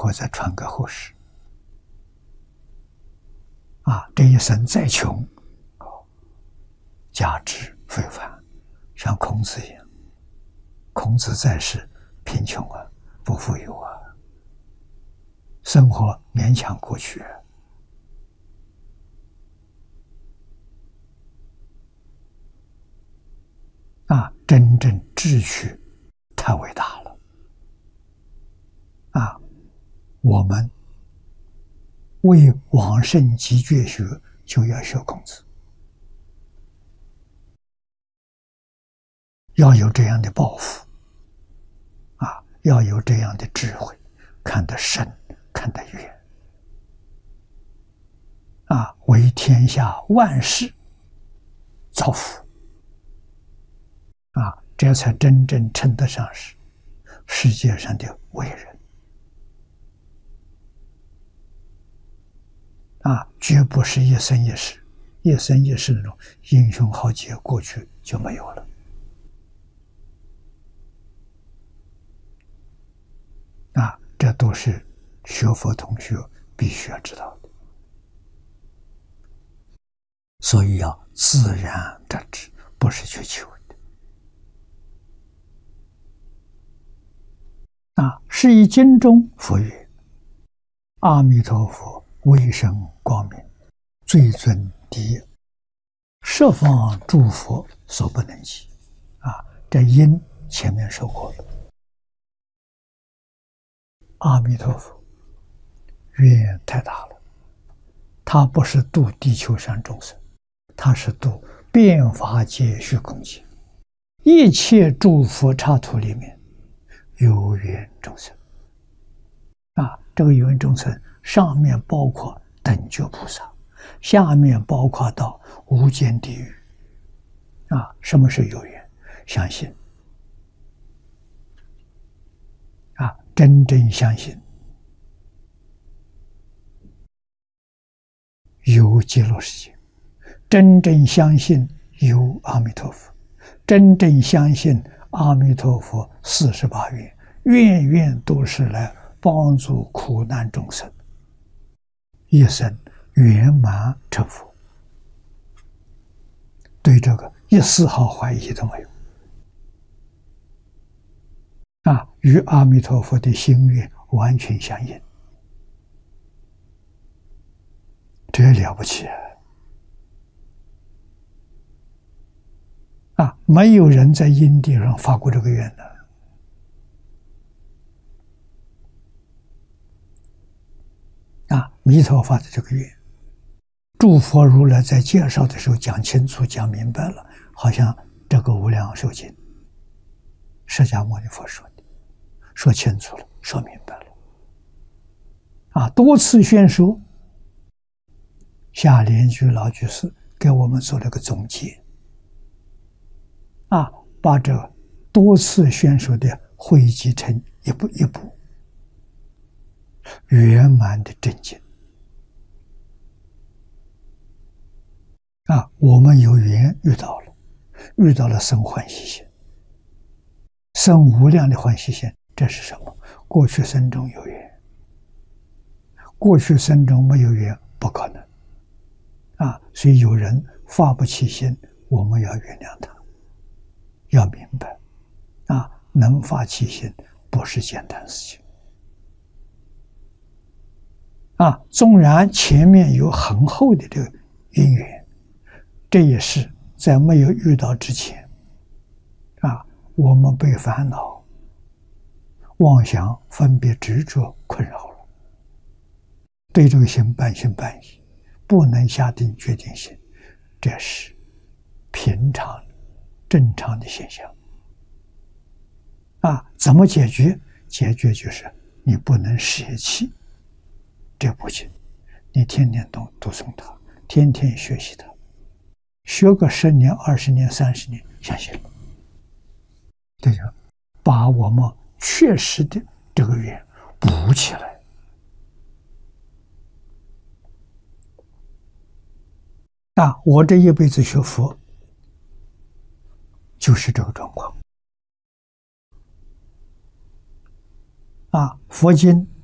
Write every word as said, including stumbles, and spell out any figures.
后再传给后世。啊，这一生再穷，价值非凡，像孔子一样。孔子在世贫穷啊，不富有啊，生活勉强过去。啊，真正志趣太伟大了。啊，我们为往圣继绝学，就要学孔子，要有这样的抱负，啊，要有这样的智慧，看得深，看得远，啊，为天下万事造福，啊，这才真正称得上是世界上的伟人。啊，绝不是一生一世，一生一世那种英雄豪杰过去就没有了。啊，这都是学佛同学必须要知道的。所以要自然得知，不是去求的。啊，是以经中佛曰：“阿弥陀佛，威神光明，最尊第一，十方诸佛所不能及。”啊，这因前面说过了。阿弥陀佛愿太大了，他不是度地球上众生，他是度遍法界虚空界一切诸佛刹土里面有缘众生。啊，这个有缘众生上面包括等觉菩萨，下面包括到无间地狱。啊，什么是有缘？相信。啊，真正相信有极乐世界，真正相信有阿弥陀佛，真正相信阿弥陀佛四十八愿，愿愿都是来帮助苦难众生，一生圆满成佛，对这个一丝毫怀疑都没有。啊，与阿弥陀佛的心愿完全相应，这了不起啊！啊，没有人在因地上发过这个愿的。啊，弥陀发的这个愿，诸佛如来在介绍的时候讲清楚、讲明白了，好像这个无量寿经，释迦牟尼佛说的，说清楚了，说明白了。啊，多次宣说，下莲居老居士给我们做了个总结。啊，把这多次宣说的汇集成一部一部圆满的正经。啊，我们有缘遇到了，遇到了生欢喜心，生无量的欢喜心，这是什么？过去生中有缘，过去生中没有缘，不可能。啊，所以有人发不起心，我们要原谅他，要明白，啊，能发起心不是简单事情。啊，纵然前面有很厚的这个因缘，这也是在没有遇到之前，啊，我们被烦恼、妄想、分别、执着困扰了，对这个心半信半疑，不能下定决定心，这是平常正常的现象。啊，怎么解决？解决就是你不能舍弃这部经，你天天读读诵它，天天学习它，学个十年、二十年、三十年，相信了，这就把我们确实的这个缘补起来。啊，我这一辈子学佛，就是这个状况。啊，佛经